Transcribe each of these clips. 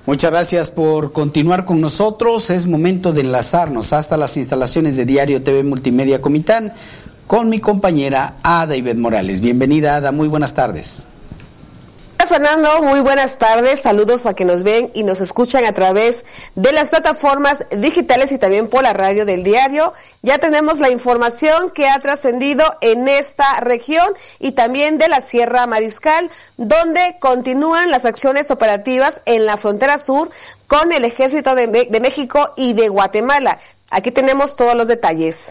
Muchas gracias por continuar con nosotros. Es momento de enlazarnos hasta las instalaciones de Diario TV Multimedia Comitán con mi compañera Ada Ivette Morales. Bienvenida, Ada, muy buenas tardes. Fernando, muy buenas tardes, saludos a que nos ven y nos escuchan a través de las plataformas digitales y también por la radio del diario. Ya tenemos la información que ha trascendido en esta región y también de la Sierra Mariscal, donde continúan las acciones operativas en la frontera sur con el Ejército de México y de Guatemala. Aquí tenemos todos los detalles.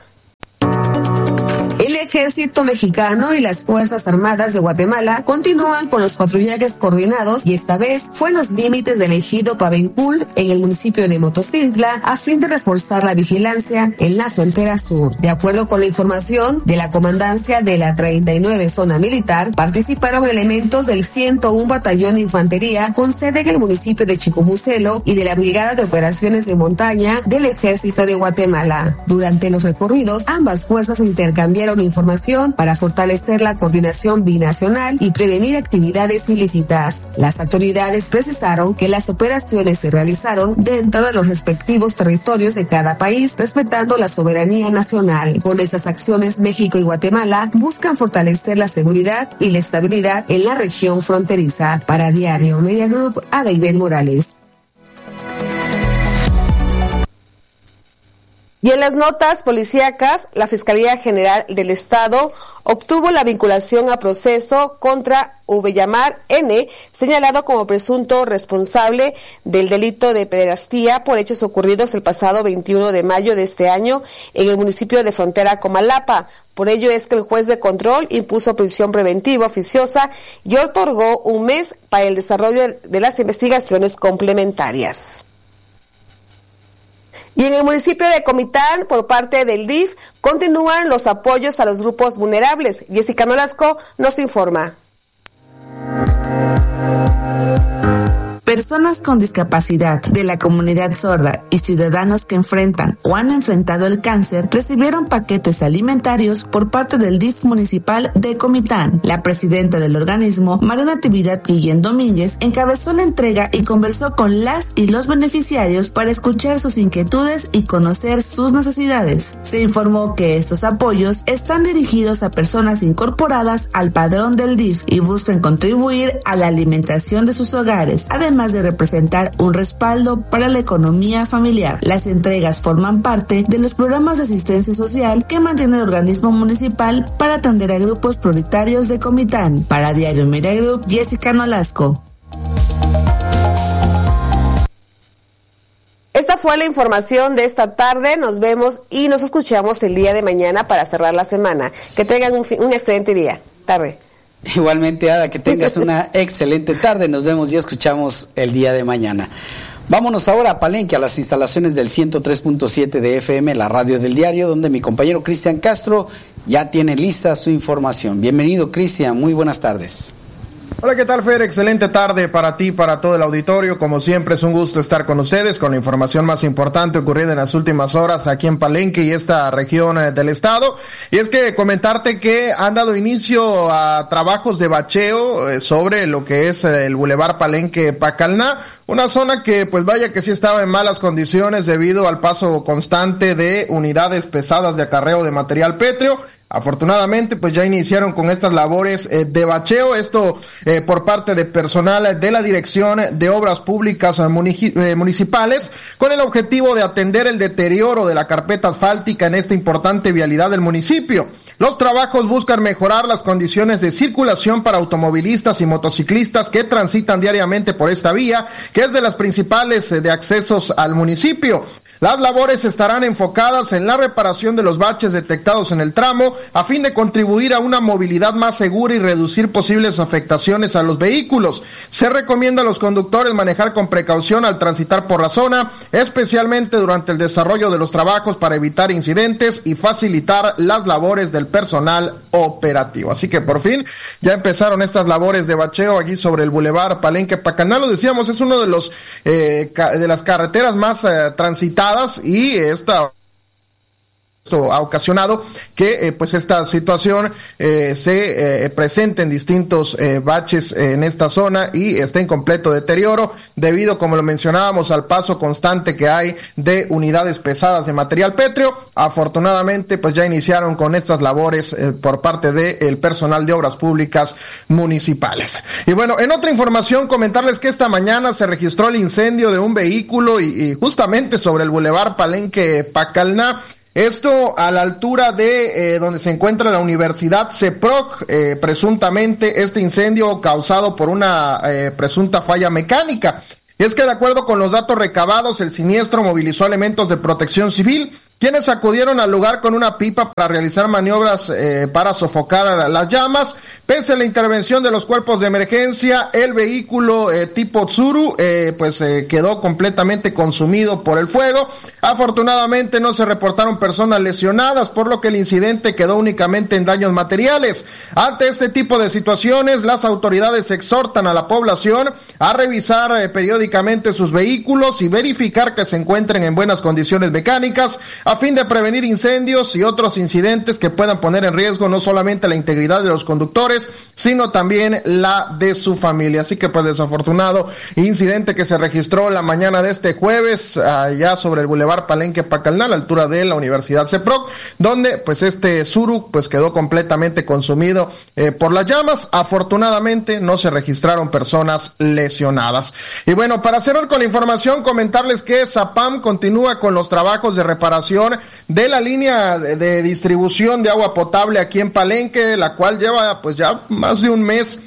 El Ejército Mexicano y las Fuerzas Armadas de Guatemala continúan con los patrullajes coordinados y esta vez fue en los límites del ejido Pavencul en el municipio de Motocintla a fin de reforzar la vigilancia en la frontera sur. De acuerdo con la información de la comandancia de la 39 Zona Militar, participaron elementos del 101 Batallón de Infantería con sede en el municipio de Chicomucelo y de la Brigada de Operaciones de Montaña del Ejército de Guatemala. Durante los recorridos, ambas fuerzas intercambiaron información para fortalecer la coordinación binacional y prevenir actividades ilícitas. Las autoridades precisaron que las operaciones se realizaron dentro de los respectivos territorios de cada país, respetando la soberanía nacional. Con estas acciones, México y Guatemala buscan fortalecer la seguridad y la estabilidad en la región fronteriza. Para Diario Media Group, Ada Ivette Morales. Y en las notas policíacas, la Fiscalía General del Estado obtuvo la vinculación a proceso contra Uvellamar N., señalado como presunto responsable del delito de pederastía por hechos ocurridos el pasado 21 de mayo de este año en el municipio de Frontera Comalapa. Por ello es que el juez de control impuso prisión preventiva oficiosa y otorgó un mes para el desarrollo de las investigaciones complementarias. Y en el municipio de Comitán, por parte del DIF, continúan los apoyos a los grupos vulnerables. Jessica Nolasco nos informa. Personas con discapacidad de la comunidad sorda y ciudadanos que enfrentan o han enfrentado el cáncer recibieron paquetes alimentarios por parte del DIF municipal de Comitán. La presidenta del organismo, María Natividad Guillén Domínguez, encabezó la entrega y conversó con las y los beneficiarios para escuchar sus inquietudes y conocer sus necesidades. Se informó que estos apoyos están dirigidos a personas incorporadas al padrón del DIF y buscan contribuir a la alimentación de sus hogares, además de representar un respaldo para la economía familiar. Las entregas forman parte de los programas de asistencia social que mantiene el organismo municipal para atender a grupos prioritarios de Comitán. Para Diario Media Group, Jessica Nolasco. Esta fue la información de esta tarde. Nos vemos y nos escuchamos el día de mañana para cerrar la semana. Que tengan un excelente día. Tarde. Igualmente, Ada, que tengas una excelente tarde. Nos vemos y escuchamos el día de mañana. Vámonos ahora a Palenque, a las instalaciones del 103.7 de FM, la radio del diario, donde mi compañero Cristian Castro ya tiene lista su información. Bienvenido, Cristian, muy buenas tardes. Hola, ¿qué tal, Fer? Excelente tarde para ti, para todo el auditorio. Como siempre, es un gusto estar con ustedes con la información más importante ocurrida en las últimas horas aquí en Palenque y esta región del estado. Y es que comentarte que han dado inicio a trabajos de bacheo sobre lo que es el Boulevard Palenque-Pacalná, una zona que, pues vaya que sí estaba en malas condiciones debido al paso constante de unidades pesadas de acarreo de material pétreo. Afortunadamente, pues ya iniciaron con estas labores de bacheo, esto por parte de personal de la Dirección de Obras Públicas Municipales, con el objetivo de atender el deterioro de la carpeta asfáltica en esta importante vialidad del municipio. Los trabajos buscan mejorar las condiciones de circulación para automovilistas y motociclistas que transitan diariamente por esta vía, que es de las principales de accesos al municipio. Las labores estarán enfocadas en la reparación de los baches detectados en el tramo, a fin de contribuir a una movilidad más segura y reducir posibles afectaciones a los vehículos. Se recomienda a los conductores manejar con precaución al transitar por la zona, especialmente durante el desarrollo de los trabajos para evitar incidentes y facilitar las labores del personal operativo. Así que por fin ya empezaron estas labores de bacheo aquí sobre el Boulevard Palenque-Pacalná. Lo decíamos, es uno de los de las carreteras más transitadas y esta Esto ha ocasionado que pues esta situación se presente en distintos baches en esta zona y está en completo deterioro debido, como lo mencionábamos, al paso constante que hay de unidades pesadas de material pétreo. Afortunadamente pues ya iniciaron con estas labores por parte del personal de obras públicas municipales. Y bueno, en otra información comentarles que esta mañana se registró el incendio de un vehículo y justamente sobre el Boulevard Palenque Pacalná. Esto a la altura de donde se encuentra la Universidad CEPROC, presuntamente este incendio causado por una presunta falla mecánica. Y es que de acuerdo con los datos recabados, el siniestro movilizó elementos de protección civil, quienes acudieron al lugar con una pipa para realizar maniobras para sofocar las llamas. Pese a la intervención de los cuerpos de emergencia, el vehículo tipo Tsuru quedó completamente consumido por el fuego. Afortunadamente no se reportaron personas lesionadas, por lo que el incidente quedó únicamente en daños materiales. Ante este tipo de situaciones, las autoridades exhortan a la población a revisar periódicamente sus vehículos y verificar que se encuentren en buenas condiciones mecánicas, a fin de prevenir incendios y otros incidentes que puedan poner en riesgo no solamente la integridad de los conductores, sino también la de su familia. Así que pues desafortunado incidente que se registró la mañana de este jueves allá sobre el Boulevard Palenque Pacalná, a la altura de la Universidad CEPROC, donde pues este Tsuru pues quedó completamente consumido por las llamas. Afortunadamente no se registraron personas lesionadas. Y bueno, para cerrar con la información, comentarles que Zapam continúa con los trabajos de reparación de la línea de distribución de agua potable aquí en Palenque, la cual lleva pues ya más de un mes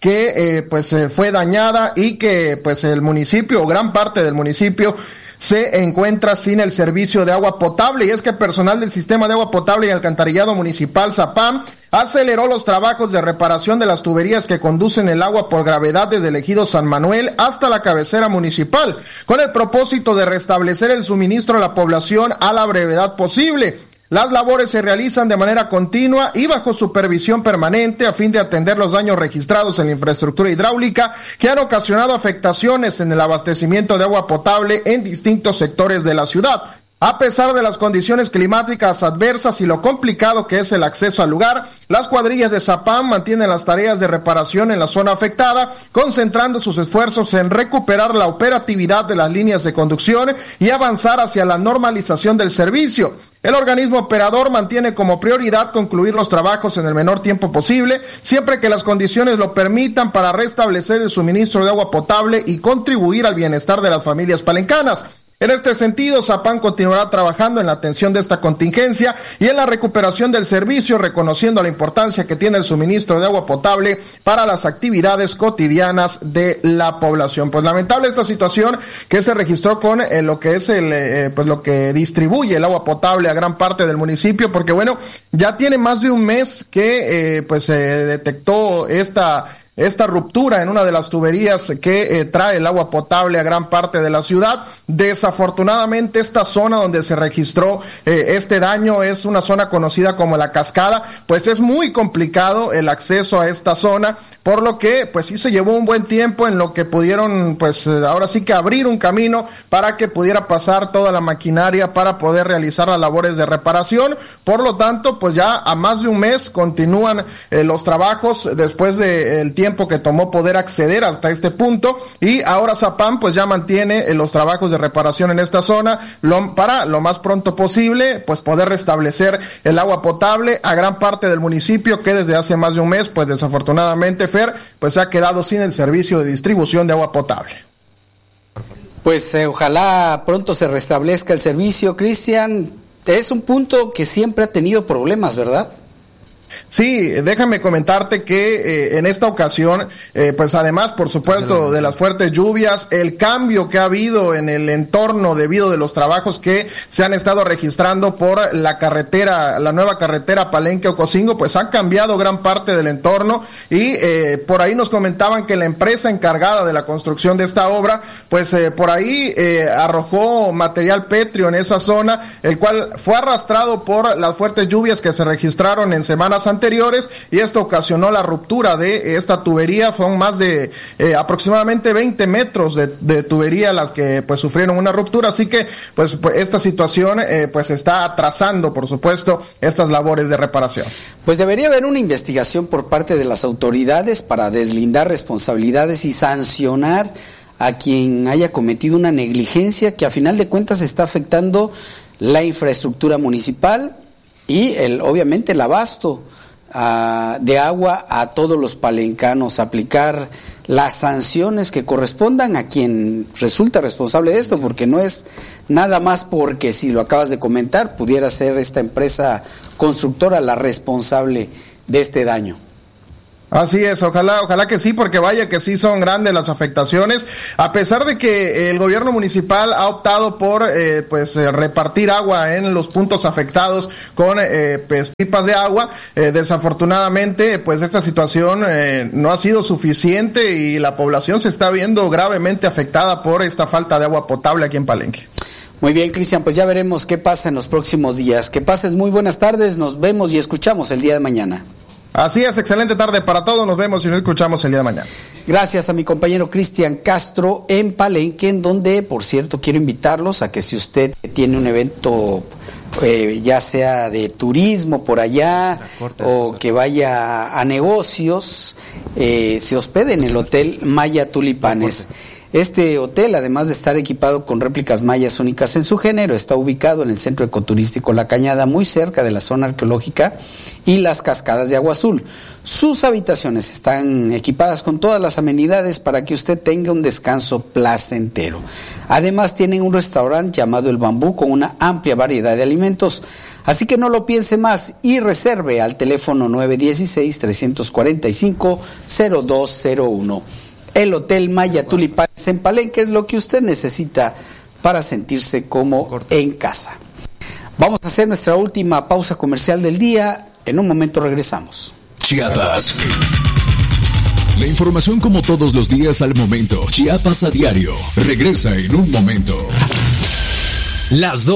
que fue dañada y que pues el municipio o gran parte del municipio se encuentra sin el servicio de agua potable. Y es que personal del Sistema de Agua Potable y Alcantarillado Municipal Zapam aceleró los trabajos de reparación de las tuberías que conducen el agua por gravedad desde el ejido San Manuel hasta la cabecera municipal, con el propósito de restablecer el suministro a la población a la brevedad posible. Las labores se realizan de manera continua y bajo supervisión permanente a fin de atender los daños registrados en la infraestructura hidráulica que han ocasionado afectaciones en el abastecimiento de agua potable en distintos sectores de la ciudad. A pesar de las condiciones climáticas adversas y lo complicado que es el acceso al lugar, las cuadrillas de Zapam mantienen las tareas de reparación en la zona afectada, concentrando sus esfuerzos en recuperar la operatividad de las líneas de conducción y avanzar hacia la normalización del servicio. El organismo operador mantiene como prioridad concluir los trabajos en el menor tiempo posible, siempre que las condiciones lo permitan, para restablecer el suministro de agua potable y contribuir al bienestar de las familias palencanas. En este sentido, Zapam continuará trabajando en la atención de esta contingencia y en la recuperación del servicio, reconociendo la importancia que tiene el suministro de agua potable para las actividades cotidianas de la población. Pues lamentable esta situación que se registró con lo que es lo que distribuye el agua potable a gran parte del municipio, porque bueno, ya tiene más de un mes que se detectó esta ruptura en una de las tuberías que trae el agua potable a gran parte de la ciudad. Desafortunadamente esta zona donde se registró este daño es una zona conocida como La Cascada, pues es muy complicado el acceso a esta zona, por lo que pues sí se llevó un buen tiempo en lo que pudieron ahora sí que abrir un camino para que pudiera pasar toda la maquinaria para poder realizar las labores de reparación. Por lo tanto, pues ya a más de un mes continúan los trabajos después del tiempo que tomó poder acceder hasta este punto, y ahora Zapam pues ya mantiene los trabajos de reparación en esta zona para lo más pronto posible pues poder restablecer el agua potable a gran parte del municipio que desde hace más de un mes pues desafortunadamente se ha quedado sin el servicio de distribución de agua potable. Pues ojalá pronto se restablezca el servicio, Cristian. Es un punto que siempre ha tenido problemas, ¿verdad? Sí, déjame comentarte que en esta ocasión, además, por supuesto, de las fuertes lluvias, el cambio que ha habido en el entorno debido de los trabajos que se han estado registrando por la nueva carretera Palenque-Ocosingo, pues ha cambiado gran parte del entorno, y por ahí nos comentaban que la empresa encargada de la construcción de esta obra, por ahí arrojó material pétreo en esa zona, el cual fue arrastrado por las fuertes lluvias que se registraron en semanas horas anteriores, y esto ocasionó la ruptura de esta tubería. Son más de aproximadamente 20 metros de tubería las que pues sufrieron una ruptura, así que pues esta situación pues está atrasando, por supuesto, estas labores de reparación. Pues debería haber una investigación por parte de las autoridades para deslindar responsabilidades y sancionar a quien haya cometido una negligencia que a final de cuentas está afectando la infraestructura municipal y obviamente el abasto de agua a todos los palencanos. Aplicar las sanciones que correspondan a quien resulta responsable de esto, porque no es nada más porque, si lo acabas de comentar, pudiera ser esta empresa constructora la responsable de este daño. Así es, ojalá que sí, porque vaya que sí son grandes las afectaciones, a pesar de que el gobierno municipal ha optado por repartir agua en los puntos afectados con pipas de agua. Desafortunadamente pues esta situación no ha sido suficiente y la población se está viendo gravemente afectada por esta falta de agua potable aquí en Palenque. Muy bien, Cristian, pues ya veremos qué pasa en los próximos días. Que pases muy buenas tardes, nos vemos y escuchamos el día de mañana. Así es, excelente tarde para todos, nos vemos y nos escuchamos el día de mañana. Gracias a mi compañero Cristian Castro en Palenque, en donde, por cierto, quiero invitarlos a que si usted tiene un evento, ya sea de turismo por allá o que vaya a negocios, se hospede en el Hotel Maya Tulipanes. Este hotel, además de estar equipado con réplicas mayas únicas en su género, está ubicado en el centro ecoturístico La Cañada, muy cerca de la zona arqueológica y las cascadas de Agua Azul. Sus habitaciones están equipadas con todas las amenidades para que usted tenga un descanso placentero. Además, tienen un restaurante llamado El Bambú con una amplia variedad de alimentos. Así que no lo piense más y reserve al teléfono 916-345-0201. El Hotel Maya Tulipanes en Palenque es lo que usted necesita para sentirse como en casa. Vamos a hacer nuestra última pausa comercial del día. En un momento regresamos. Chiapas. La información como todos los días al momento. Chiapas a diario. Regresa en un momento. Las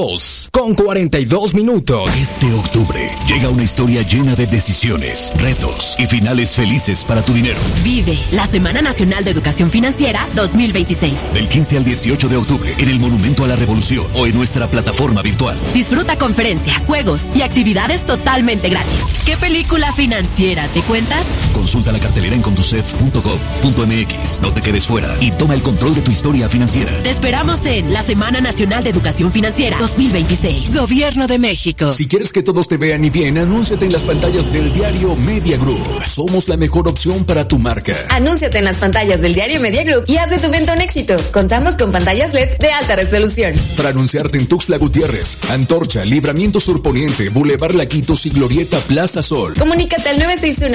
2:42. Este octubre llega una historia llena de decisiones, retos y finales felices para tu dinero. Vive la Semana Nacional de Educación Financiera 2026. Del 15 al 18 de octubre en el Monumento a la Revolución o en nuestra plataforma virtual. Disfruta conferencias, juegos y actividades totalmente gratis. ¿Qué película financiera te cuentas? Consulta la cartelera en conducef.gov.mx. No te quedes fuera y toma el control de tu historia financiera. Te esperamos en la Semana Nacional de Educación Financiera 2026. Gobierno de México. Si quieres que todos te vean y bien, anúnciate en las pantallas del diario Media Group. Somos la mejor opción para tu marca. Anúnciate en las pantallas del diario Media Group y haz de tu venta un éxito. Contamos con pantallas LED de alta resolución. Para anunciarte en Tuxtla Gutiérrez, Antorcha, Libramiento Sur Poniente, Boulevard Laquitos y Glorieta Plaza Sol. Comunícate al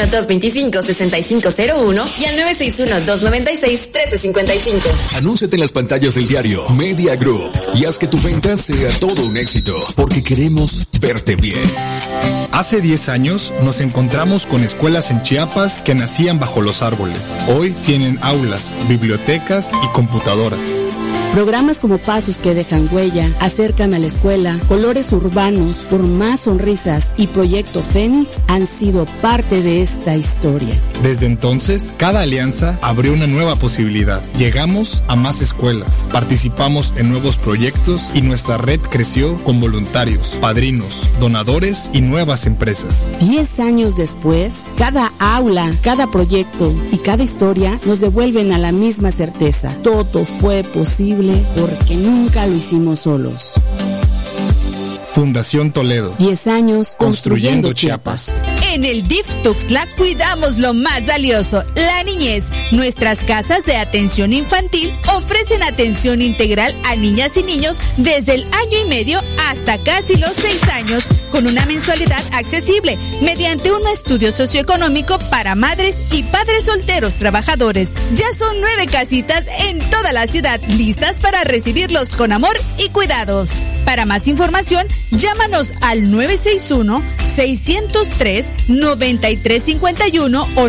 961-225-6501 y al 961-296-1355. Anúnciate en las pantallas del diario Media Group y haz que tu venta sea todo un éxito, porque queremos verte bien. Hace 10 años nos encontramos con escuelas en Chiapas que nacían bajo los árboles. Hoy tienen aulas, bibliotecas y computadoras. Programas como Pasos que dejan huella, Acércame a la escuela, Colores urbanos, Por más sonrisas y Proyecto Fénix han sido parte de esta historia. Desde entonces, cada alianza abrió una nueva posibilidad. Llegamos a más escuelas, participamos en nuevos proyectos y nuestra red creció con voluntarios, padrinos, donadores y nuevas empresas. 10 años después, cada aula, cada proyecto y cada historia nos devuelven a la misma certeza. Todo fue posible porque nunca lo hicimos solos. Fundación Toledo. 10 años construyendo Chiapas. En el DIF Tuxtla cuidamos lo más valioso, la niñez. Nuestras casas de atención infantil ofrecen atención integral a niñas y niños desde el año y medio hasta casi los 6 años, con una mensualidad accesible, mediante un estudio socioeconómico para madres y padres solteros trabajadores. Ya son 9 casitas en toda la ciudad, listas para recibirlos con amor y cuidados. Para más información, llámanos al 961-603-9351 o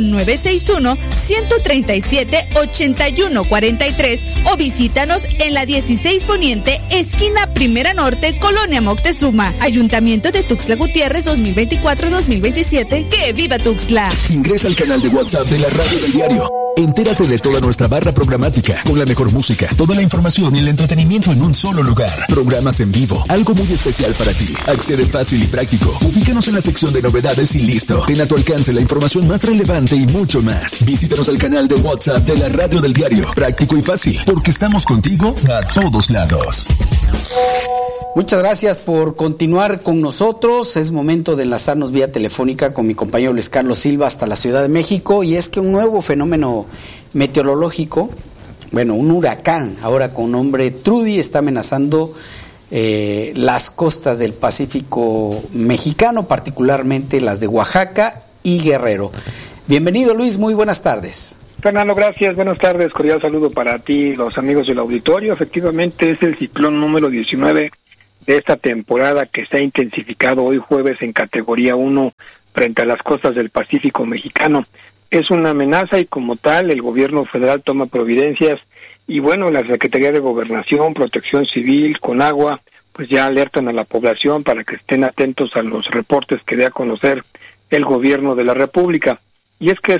961-137-8143 o visítanos en la 16 Poniente, esquina Primera Norte, Colonia Moctezuma, Ayuntamiento de Tuxtla Gutiérrez 2024-2027. ¡Que viva Tuxtla! Ingresa al canal de WhatsApp de la Radio del Diario. Entérate de toda nuestra barra programática, con la mejor música, toda la información y el entretenimiento en un solo lugar. Programas en vivo, algo muy especial para ti. Accede fácil y práctico. Ubícanos en la sección de novedades y listo. Ten a tu alcance la información más relevante y mucho más. Visítanos al canal de WhatsApp de la Radio del Diario. Práctico y fácil, porque estamos contigo a todos lados. Muchas gracias por continuar con nosotros. Es momento de enlazarnos vía telefónica con mi compañero Luis Carlos Silva hasta la Ciudad de México, y es que un nuevo fenómeno meteorológico, un huracán ahora con nombre Trudy, está amenazando las costas del Pacífico mexicano, particularmente las de Oaxaca y Guerrero. Bienvenido, Luis, muy buenas tardes. Fernando, gracias, buenas tardes, cordial saludo para ti, los amigos del auditorio. Efectivamente es el ciclón número 19 de esta temporada, que se ha intensificado hoy jueves en categoría 1 frente a las costas del Pacífico mexicano. Es una amenaza y como tal el gobierno federal toma providencias y la Secretaría de Gobernación, Protección Civil, Conagua, pues ya alertan a la población para que estén atentos a los reportes que dé a conocer el gobierno de la República. Y es que